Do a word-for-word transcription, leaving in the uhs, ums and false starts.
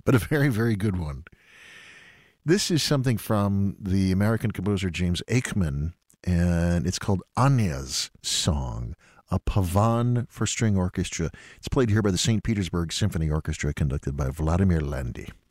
but a very, very good one. This is something from the American composer James Aikman, and it's called Anya's Song, a pavan for string orchestra. It's played here by the Saint Petersburg Symphony Orchestra, conducted by Vladimir Landy.